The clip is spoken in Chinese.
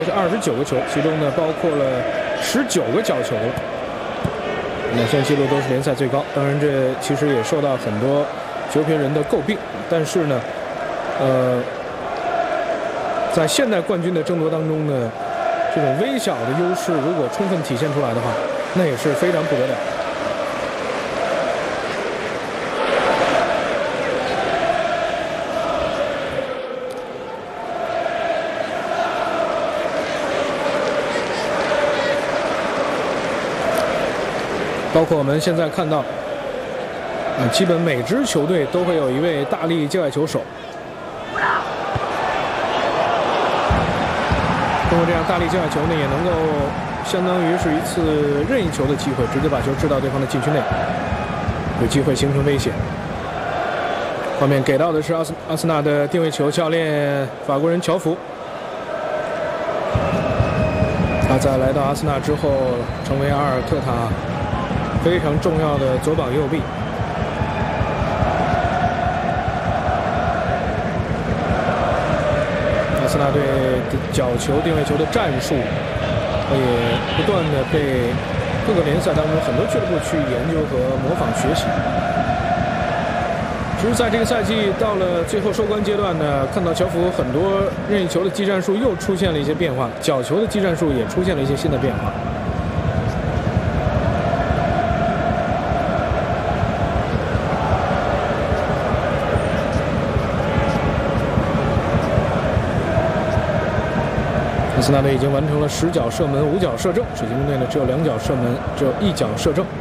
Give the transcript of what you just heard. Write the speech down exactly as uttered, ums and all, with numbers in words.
是二十九个球，其中呢包括了十九个角球了，两项记录都是联赛最高。当然，这其实也受到很多球评人的诟病。但是呢，呃，在现代冠军的争夺当中呢，这种微小的优势如果充分体现出来的话，那也是非常不得了。 包括我们现在看到，呃，基本每支球队都会有一位大力界外球手。通过这样大力界外球呢，也能够相当于是一次任意球的机会，直接把球掷到对方的禁区内，有机会形成威胁。画面给到的是阿斯阿森纳的定位球教练法国人乔福。 他在来到阿森纳之后，成为阿尔特塔非常重要的左膀右臂。阿森纳队的角球、定位球的战术，也不断的被各个联赛当中很多俱乐部去研究和模仿学习。 其实，在这个赛季到了最后收官阶段呢，看到乔福很多任意球的技战术又出现了一些变化，角球的技战术也出现了一些新的变化。阿森纳队已经完成了十脚射门、五脚射正，水晶宫队呢只有两脚射门，只有一脚射正。